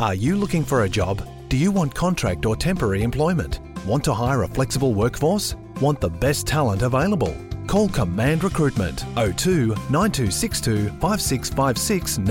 Are you looking for a job? Do you want contract or temporary employment? Want to hire a flexible workforce? Want the best talent available? Call Command Recruitment 02 9262 5656